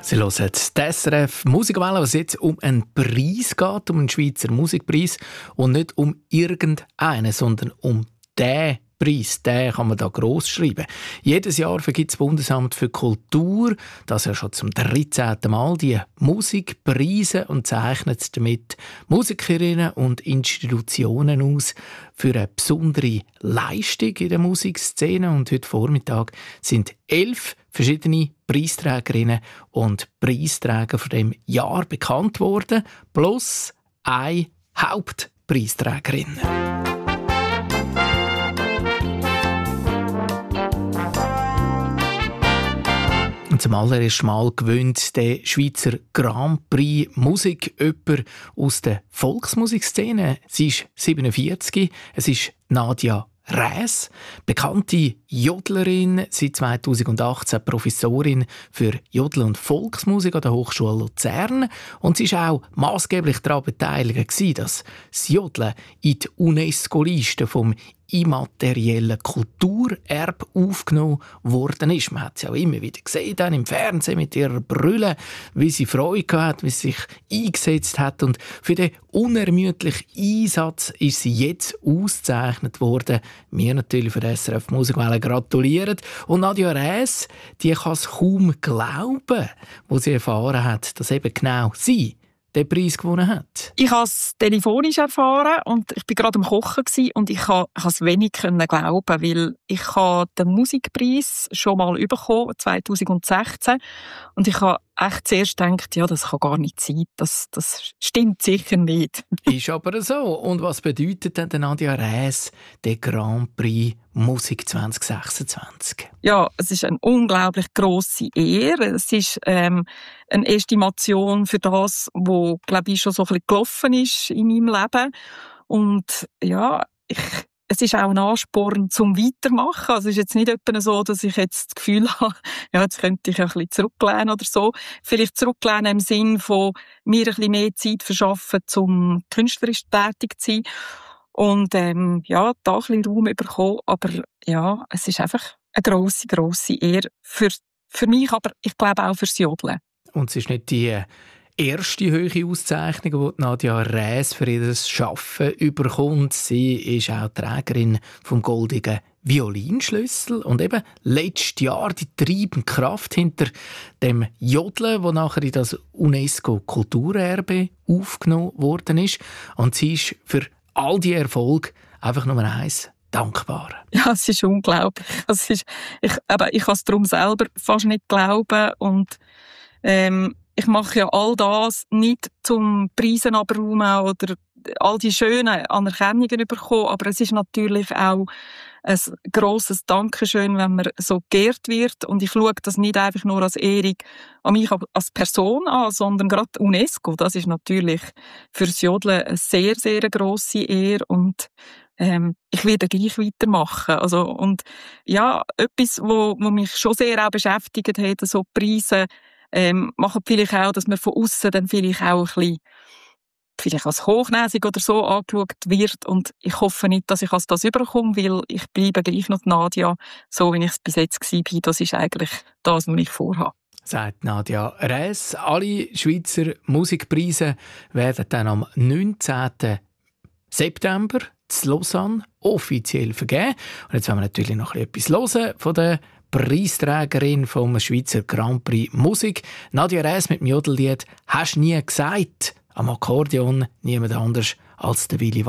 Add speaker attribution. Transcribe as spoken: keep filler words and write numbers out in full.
Speaker 1: Sie hören die S R F Musikwelle, was jetzt um einen Preis geht, um einen Schweizer Musikpreis und nicht um irgendeinen, sondern um den Preis. Den kann man da gross schreiben. Jedes Jahr vergibt das Bundesamt für Kultur, das ja schon zum dreizehnten Mal, die Musikpreise und zeichnet damit Musikerinnen und Institutionen aus für eine besondere Leistung in der Musikszene. Und heute Vormittag sind elf verschiedene Preisträgerinnen und Preisträger von dem Jahr bekannt worden, plus eine Hauptpreisträgerin. Und zum allerersten Mal gewinnt der Schweizer Grand Prix Musik jemand aus der Volksmusikszene. Sie ist siebenundvierzig, es ist Nadja Räs, bekannte Jodlerin, seit zweitausendachtzehn Professorin für Jodel- und Volksmusik an der Hochschule Luzern. Und sie war auch maßgeblich daran beteiligt, dass das Jodeln in die UNESCO-Liste vom immateriellen Kulturerbe aufgenommen worden ist. Man hat sie auch immer wieder gesehen dann im Fernsehen mit ihrer Brille, wie sie Freude hat, wie sie sich eingesetzt hat. Und für den unermüdlichen Einsatz ist sie jetzt ausgezeichnet worden. Wir natürlich für die S R F Musikwelle gratulieren. Und Nadja Räs, die kann es kaum glauben, wo sie erfahren hat, dass eben genau sie den Preis gewonnen hat.
Speaker 2: Ich habe es telefonisch erfahren und ich war gerade am Kochen und ich konnte es wenig glauben, weil ich habe den Musikpreis schon mal bekommen, zweitausendsechzehn, und ich habe echt zuerst gedacht, ja, das kann gar nicht sein, das, das stimmt sicher nicht.
Speaker 1: Ist aber so. Und was bedeutet denn Nadja Räs der Grand Prix Musik zwanzig sechsundzwanzig?
Speaker 2: Ja, es ist eine unglaublich grosse Ehre. Es ist ähm, eine Estimation für das, was, glaube ich, schon so ein bisschen gelaufen ist in meinem Leben. Und ja, ich, es ist auch ein Ansporn zum Weitermachen. Also es ist jetzt nicht etwa so, dass ich jetzt das Gefühl habe, ja, jetzt könnte ich ein bisschen zurücklehnen oder so. Vielleicht zurücklehnen im Sinn von mir ein bisschen mehr Zeit verschaffen, um künstlerisch tätig zu sein. Und ähm, ja, da ein bisschen Raum bekommen. Aber ja, es ist einfach eine grosse, grosse Ehre für, für mich, aber ich glaube auch fürs Jodeln.
Speaker 1: Und es ist nicht die erste hohe Auszeichnung, die Nadja Räs für ihr Arbeiten überkommt. Sie ist auch Trägerin vom goldenen Violinschlüssel und eben letztes Jahr die treibende Kraft hinter dem Jodeln, wo nachher in das UNESCO-Kulturerbe aufgenommen worden ist. Und sie ist für all die Erfolge einfach Nummer eins dankbar.
Speaker 2: Ja, es ist unglaublich. Es ist, ich, aber ich kann es darum selber fast nicht glauben. Und ähm, ich mache ja all das nicht zum Preisen abräumen oder all die schönen Anerkennungen bekommen, aber es ist natürlich auch ein grosses Dankeschön, wenn man so geehrt wird. Und ich schaue das nicht einfach nur als Ehrung an mich als Person an, sondern gerade UNESCO. Das ist natürlich fürs Jodeln eine sehr, sehr grosse Ehre. Und ähm, ich werde gleich weitermachen. Also, und ja, etwas, wo, wo mich schon sehr auch beschäftigt hat, so Preise, ähm, machen vielleicht auch, dass man von aussen dann vielleicht auch ein bisschen vielleicht als hochnäsig oder so angeschaut wird. Und ich hoffe nicht, dass ich als das überkomme, weil ich bleibe gleich noch Nadja, so wie ich es bis jetzt war. Das ist eigentlich das, was ich vorhabe.
Speaker 1: Sagt Nadja Räs. Alle Schweizer Musikpreise werden dann am neunzehnten September in Lausanne offiziell vergeben. Und jetzt wollen wir natürlich noch etwas hören von der Preisträgerin vom Schweizer Grand Prix Musik. Nadja Räs mit dem Jodellied «Hast nie gesagt». Am Akkordeon niemand anders als der Willy